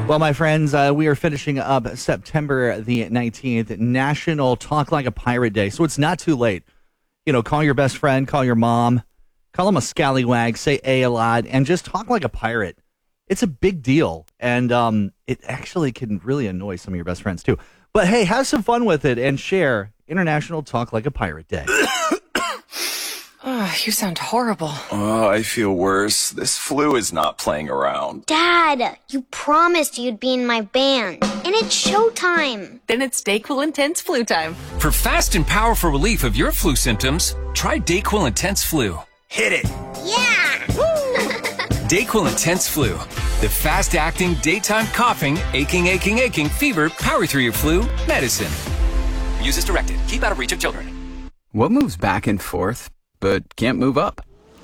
Well, my friends, we are finishing up September the 19th, National Talk Like a Pirate Day. So it's not too late. You know, call your best friend, call your mom, call them a scallywag, say a lot, and just talk like a pirate. It's a big deal. And it actually can really annoy some of your best friends, too. But hey, have some fun with it and share International Talk Like a Pirate Day. Oh, you sound horrible. Oh, I feel worse. This flu is not playing around. Dad, you promised you'd be in my band, and it's showtime. Then it's DayQuil Intense Flu time. For fast and powerful relief of your flu symptoms, try DayQuil Intense Flu. Hit it. Yeah! DayQuil Intense Flu. The fast-acting, daytime coughing, aching, fever, power through your flu medicine. Use as directed. Keep out of reach of children. What moves back and forth, but can't move up?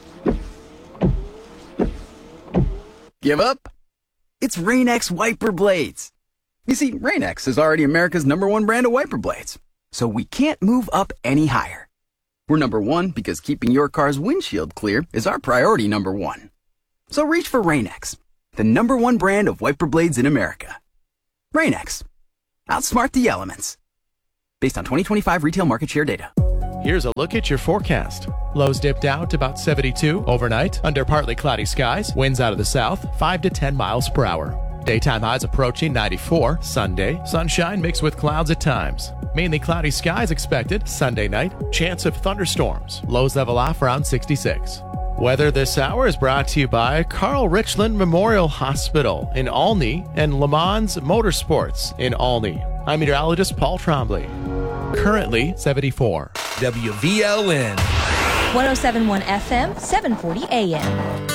Give up? It's Rain-X wiper blades. You see, Rain-X is already America's #1 brand of wiper blades, so we can't move up any higher. We're #1 because keeping your car's windshield clear is our priority #1. So reach for Rain-X, the #1 brand of wiper blades in America. Rain-X. Outsmart the elements. Based on 2025 retail market share data. Here's a look at your forecast. Lows dipped out to about 72 overnight under partly cloudy skies. Winds out of the south, 5 to 10 miles per hour. Daytime highs approaching 94 Sunday. Sunshine mixed with clouds at times. Mainly cloudy skies expected Sunday night. Chance of thunderstorms. Lows level off around 66. Weather this hour is brought to you by Carl Richland Memorial Hospital in Olney and Le Mans Motorsports in Olney. I'm meteorologist Paul Trombley. Currently 74. WVLN 107.1 FM, 740 AM.